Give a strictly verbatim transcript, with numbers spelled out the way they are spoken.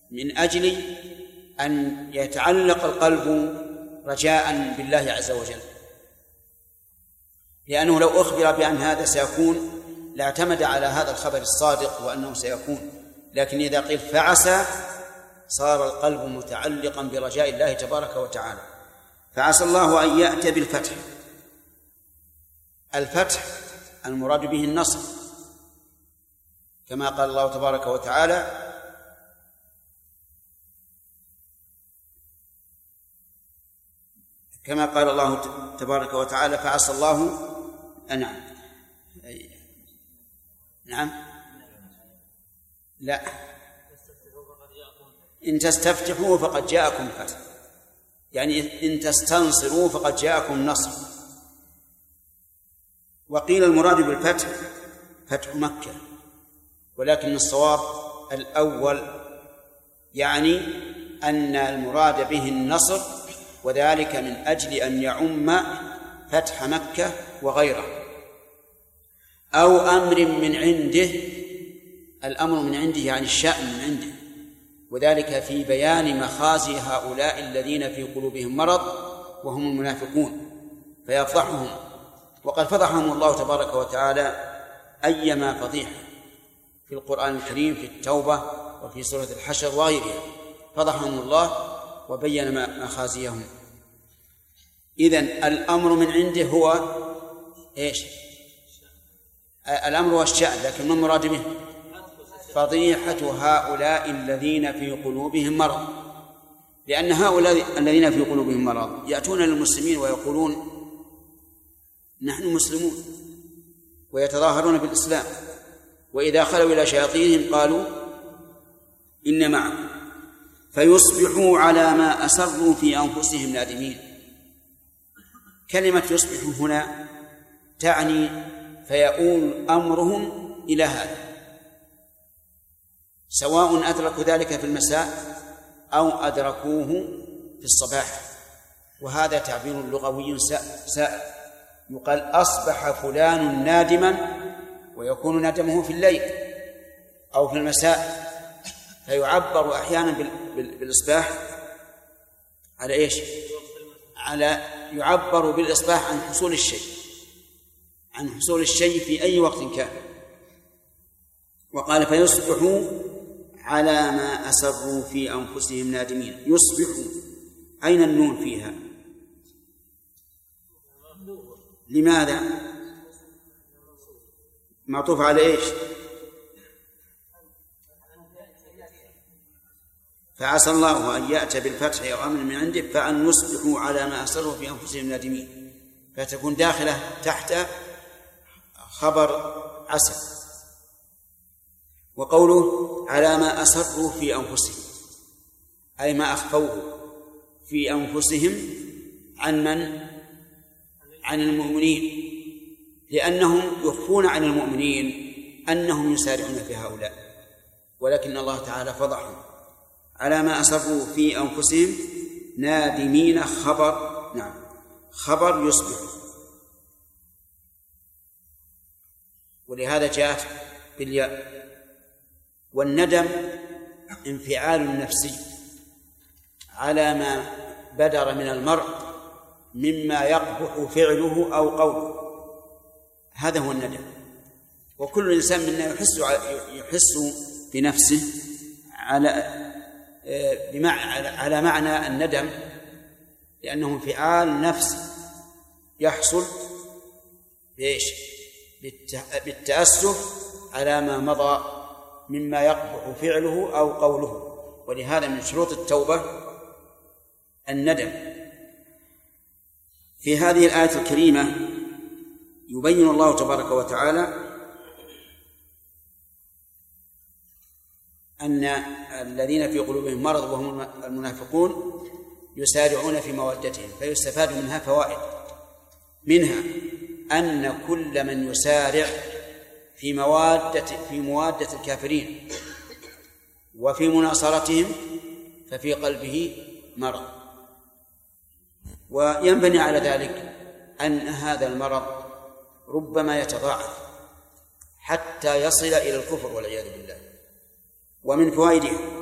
من أجل أن يتعلق القلب رجاء بالله عز وجل، لأنه لو أخبر بأن هذا سيكون لاعتمد على هذا الخبر الصادق وأنه سيكون، لكن إذا قيل فعسى صار القلب متعلقا برجاء الله تبارك وتعالى. فعسى الله أن يأتي بالفتح. الفتح المراد به النصر، كما قال الله تبارك وتعالى: كما قال الله تبارك وتعالى: فعسى الله نعم نعم لا إن تستفتحوا فقد جاءكم الفتح، يعني إن تستنصروا فقد جاءكم النصر. وقيل المراد بالفتح فتح مكة، ولكن الصواب الأول، يعني أن المراد به النصر، وذلك من أجل أن يعم فتح مكة وغيره، أو أمر من عنده. الأمر من عنده يعني الشأن من عنده، وذلك في بيان مخازي هؤلاء الذين في قلوبهم مرض وهم المنافقون فيفضحهم. وقد فضحهم الله تبارك وتعالى أيما فضيحة في القرآن الكريم، في التوبة وفي سورة الحشر وغيرها، فضحهم الله وبين مخازيهم. إذن الأمر من عنده هو إيش؟ الأمر والشأن، لكن ما المراد به؟ فضيحة هؤلاء الذين في قلوبهم مرض، لأن هؤلاء الذين في قلوبهم مرض يأتون للمسلمين ويقولون نحن مسلمون، ويتظاهرون بالإسلام، وإذا خلوا إلى شياطينهم قالوا إن معكم، فيصبحوا على ما أسروا في أنفسهم نادمين. كلمة يصبحوا هنا تعني فيؤول أمرهم إلى هذا، سواء أدركوا ذلك في المساء أو أدركوه في الصباح، وهذا تعبير لغوي سائر. يقال أصبح فلان نادما، ويكون ندمه في الليل أو في المساء، فيعبر أحيانا بالإصباح على إيش؟ على يعبر بالإصباح عن حصول الشيء، عن حصول الشيء في أي وقت كان. وقال فيصبحوا على ما أسروا في أنفسهم نادمين. يصبحوا أين النون فيها؟ لماذا؟ معطوف على إيش؟ فعسى الله أن يأتي بالفتح أو أمر من عنده فأن يصبحوا على ما أسروا في أنفسهم نادمين، فتكون داخلة تحت خبر عسى. وقوله على ما أسروا في أنفسهم أي ما أخفوه في أنفسهم عن من؟ عن المؤمنين، لأنهم يخفون عن المؤمنين أنهم يسارعون في هؤلاء، ولكن الله تعالى فضحهم. على ما أسروا في أنفسهم نادمين خبر نعم خبر يصبح، ولهذا جاءت بالياء. والندم انفعال نفسي على ما بدر من المرء مما يقبح فعله أو قوله، هذا هو الندم. وكل إنسان منا يحس يحس بنفسه على على معنى الندم، لأنه انفعال نفسي يحصل بإيش؟ بالتأسف على ما مضى مما يقبح فعله أو قوله. ولهذا من شروط التوبة الندم. في هذه الآية الكريمة يبين الله تبارك وتعالى أن الذين في قلوبهم مرض وهم المنافقون يسارعون في مودتهم، فيستفاد منها فوائد. منها أن كل من يسارع في موادة في موادة الكافرين وفي مناصرتهم ففي قلبه مرض، وينبني على ذلك أن هذا المرض ربما يتضاعف حتى يصل إلى الكفر والعياذ بالله. ومن فوائده